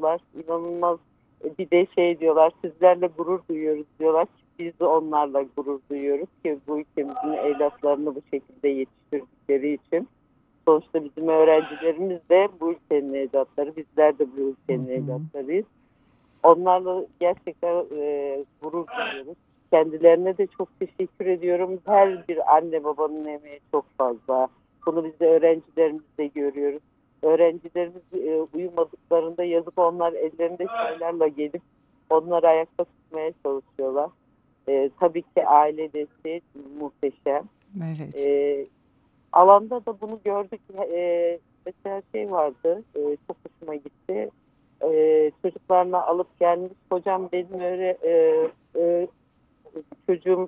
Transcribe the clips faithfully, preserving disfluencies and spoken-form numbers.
ediyorlar. İnanılmaz. E, Bir de şey diyorlar, sizlerle gurur duyuyoruz diyorlar. Biz de onlarla gurur duyuyoruz ki bu ülkemizin evlatlarını bu şekilde yetiştirdikleri için. Sonuçta bizim öğrencilerimiz de bu ülkenin evlatları, bizler de bu Hı ülkenin hı. evlatlarıyız. Onlarla gerçekten e, gurur duyuyoruz. Kendilerine de çok teşekkür ediyorum. Her bir anne babanın emeği çok fazla. Bunu biz de öğrencilerimizde görüyoruz. Öğrencilerimiz e, uyumadıklarında yazıp onlar ellerinde çaylarla gelip onları ayakta tutmaya çalışıyorlar. E, tabii ki aile desteği muhteşem. Evet. E, Alanda da bunu gördük. E, mesela şey vardı, e, çok hoşuma gitti. E, çocuklarına alıp gelmiş. Hocam benim öyle e, e, çocuğum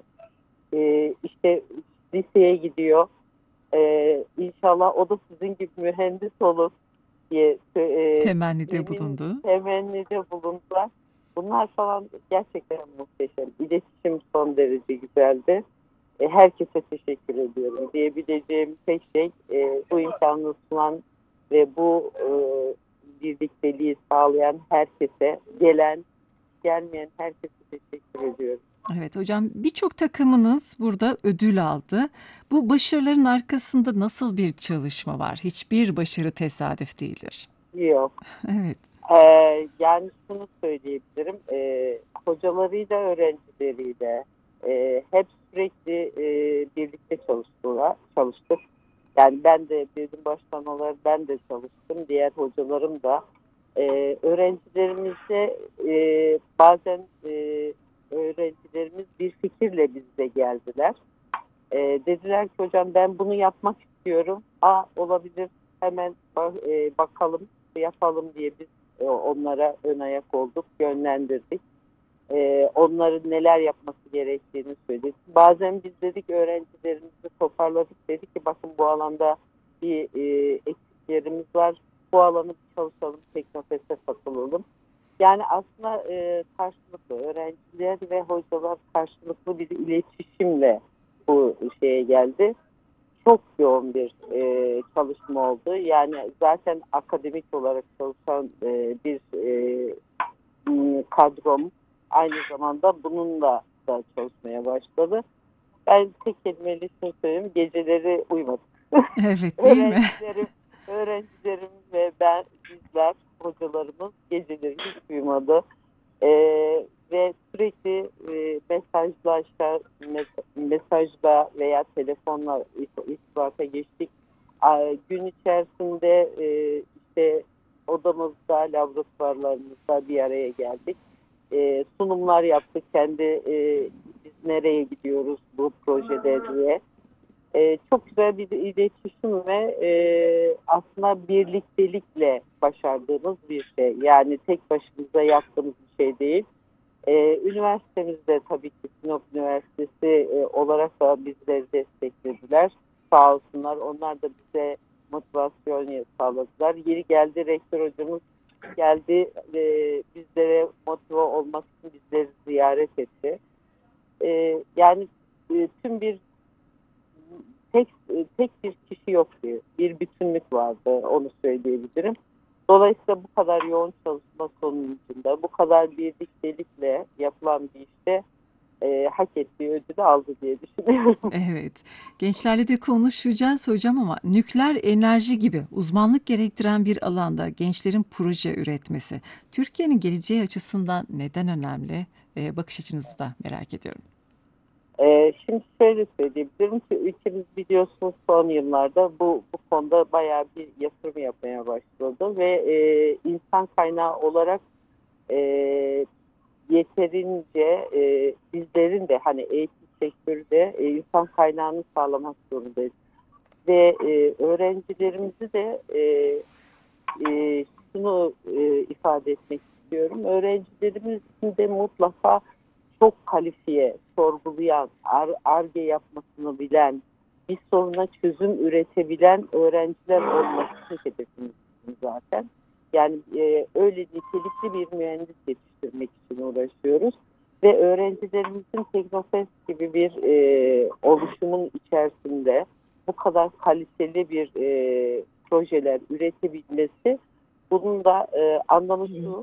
e, işte liseye gidiyor. E, İnşallah o da sizin gibi mühendis olur diye e, Temennide yemin bulundu. temennide bulundular. Bunlar falan gerçekten muhteşem. İletişim son derece güzeldi. E, herkese teşekkür ediyorum. Diyebileceğim tek şey e, bu imkanı sunan ve bu e, birlikteliği sağlayan herkese, gelen, gelmeyen herkese teşekkür ediyorum. Evet hocam, birçok takımınız burada ödül aldı. Bu başarıların arkasında nasıl bir çalışma var? Hiçbir başarı tesadüf değildir. Yok. Evet. E, Yani şunu söyleyebilirim. E, hocalarıyla, öğrencileriyle e, hep sürekli e, birlikte çalıştılar, çalıştık. Yani ben de bölüm başkan olarak ben de çalıştım. Diğer hocalarım da. Ee, öğrencilerimizde e, bazen e, öğrencilerimiz bir fikirle bizde geldiler. E, dediler ki hocam ben bunu yapmak istiyorum. A olabilir, hemen ba- e, bakalım yapalım diye biz e, onlara ön ayak olduk, yönlendirdik. E, onların neler yapması gerektiğini söyledik. Bazen biz dedik öğrencilerimizi toparladık. Dedik ki bakın bu alanda bir e, eksiklerimiz var. Bu alanı bir çalışalım, Teknofest'e katılalım. Yani aslında e, karşılıklı öğrenciler ve hocalar karşılıklı bir iletişimle bu şeye geldi. Çok yoğun bir e, çalışma oldu. Yani zaten akademik olarak çalışan e, bir e, m, kadrom aynı zamanda bununla da çalışmaya başladı. Ben tek kelimeyle şunu söyleyeyim, geceleri uyumadık. Evet, değil mi? öğrencilerim, öğrencilerim ve ben, bizler, hocalarımız geceleri hiç uyumadı. Ee, Ve sürekli e, mesajlaşa, mes- mesajla veya telefonla irtibata geçtik. A- Gün içerisinde e, işte odamızda, laboratuvarlarımızda bir araya geldik. E, sunumlar yaptık. Kendi e, biz nereye gidiyoruz bu projede diye. E, çok güzel bir iletişim ve e, aslında birliktelikle başardığımız bir şey. Yani tek başımıza yaptığımız bir şey değil. E, üniversitemizde tabii ki Sinop Üniversitesi e, olarak da bizleri desteklediler. Sağ olsunlar. Onlar da bize motivasyon sağladılar. Yeri geldi rektör hocamız geldi ve bizlere motive olmak için bizleri ziyaret etti. E, yani e, tüm bir tek tek bir kişi yoktu. Bir bütünlük vardı, onu söyleyebilirim. Dolayısıyla bu kadar yoğun çalışma sonucunda, bu kadar birliktelikle yapılan bir işte e, hak ettiği ödülü aldı diye düşünüyorum. Evet. Gençlerle de konuşacağız hocam ama nükleer enerji gibi uzmanlık gerektiren bir alanda gençlerin proje üretmesi Türkiye'nin geleceği açısından neden önemli? Ee, bakış açınızı da merak ediyorum. E, şimdi şöyle söyleyebilirim ki ülkemiz biliyorsunuz son yıllarda bu, bu konuda bayağı bir yatırım yapmaya başladı ve e, insan kaynağı olarak e, yeterince e, bizlerin de hani eğitim sektörü de e, insan kaynağını sağlamak zorundayız. Ve e, öğrencilerimizi de e, e, şunu e, ifade etmek istiyorum. Öğrencilerimizin de mutlaka çok kalifiye, sorgulayan, Ar-Ge yapmasını bilen, bir soruna çözüm üretebilen öğrenciler olması hedefimiz zaten. Yani e, öyle nitelikli bir mühendis yetiştirmek için uğraşıyoruz. Ve öğrencilerimizin Teknofest gibi bir e, oluşumun içerisinde bu kadar kaliteli bir e, projeler üretebilmesi, bunun da e, anlamı şu,